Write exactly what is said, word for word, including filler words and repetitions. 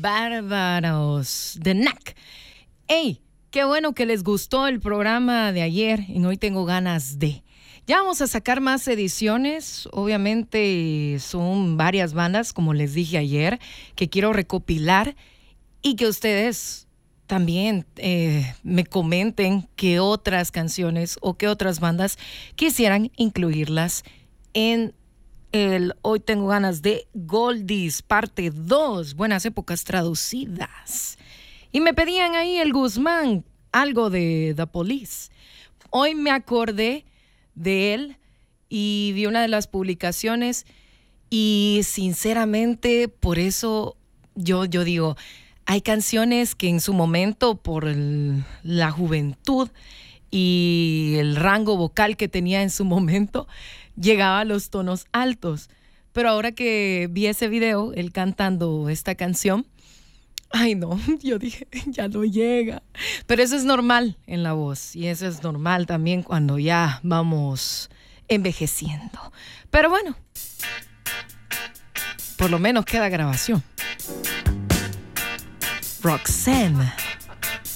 bárbaros de N A C. ¡Ey! Qué bueno que les gustó el programa de ayer y hoy tengo ganas de. Ya vamos a sacar más ediciones. Obviamente son varias bandas, como les dije ayer, que quiero recopilar y que ustedes también eh, me comenten qué otras canciones o qué otras bandas quisieran incluirlas en el Hoy Tengo Ganas de Goldies, parte dos, Buenas Épocas Traducidas. Y me pedían ahí el Guzmán, algo de The Police. Hoy me acordé de él y vi una de las publicaciones y sinceramente por eso yo, yo digo, hay canciones que en su momento por el, la juventud y el rango vocal que tenía en su momento llegaba a los tonos altos, pero ahora que vi ese video, él cantando esta canción, ay no, yo dije, ya no llega. Pero eso es normal en la voz y eso es normal también cuando ya vamos envejeciendo. Pero bueno, por lo menos queda grabación. Roxanne.